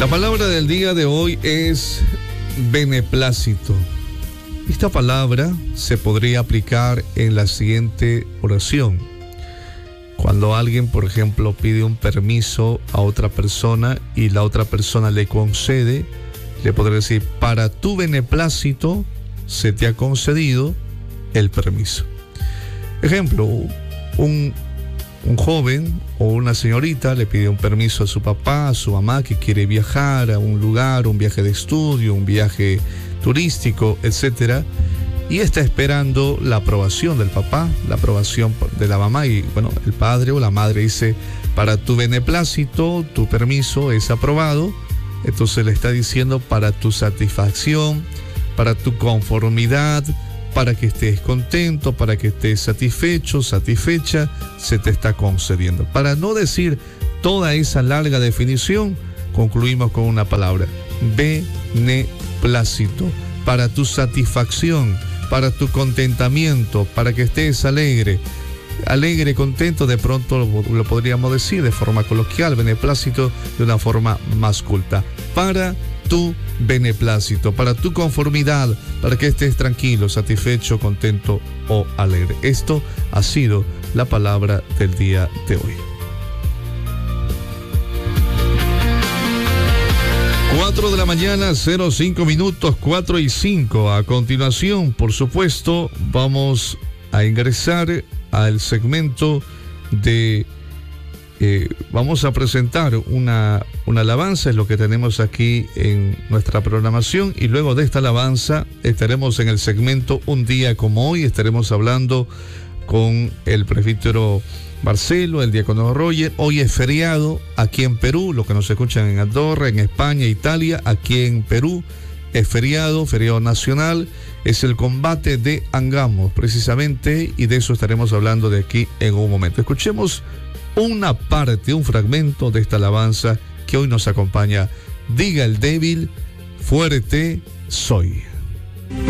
La palabra del día de hoy es beneplácito. Esta palabra se podría aplicar en la siguiente oración. Cuando alguien, por ejemplo, pide un permiso a otra persona y la otra persona le concede, le podría decir: para tu beneplácito se te ha concedido el permiso. Ejemplo, un joven o una señorita le pide un permiso a su papá, a su mamá, que quiere viajar a un lugar, un viaje de estudio, un viaje turístico, etcétera, y está esperando la aprobación del papá, la aprobación de la mamá, y bueno, el padre o la madre dice: para tu beneplácito, tu permiso es aprobado. Entonces le está diciendo: para tu satisfacción, para tu conformidad, para que estés contento, para que estés satisfecho, satisfecha, se te está concediendo. Para no decir toda esa larga definición, concluimos con una palabra: beneplácito. Para tu satisfacción, para tu contentamiento, para que estés alegre, contento, de pronto lo podríamos decir de forma coloquial, beneplácito de una forma más culta. Para tu beneplácito, para tu conformidad, para que estés tranquilo, satisfecho, contento o alegre. Esto ha sido la palabra del día de hoy. 4 de la mañana, 05 minutos, 4 y 5. A continuación, por supuesto, vamos a ingresar al segmento de... vamos a presentar una alabanza, es lo que tenemos aquí en nuestra programación, y luego de esta alabanza estaremos en el segmento Un Día Como Hoy. Estaremos hablando con el presbítero Marcelo, el diácono Roger. Hoy es feriado aquí en Perú, los que nos escuchan en Andorra, en España, Italia. Aquí en Perú es feriado nacional, es el combate de Angamos precisamente, y de eso estaremos hablando de aquí en un momento. Escuchemos una parte, un fragmento de esta alabanza que hoy nos acompaña. Diga el débil, fuerte soy.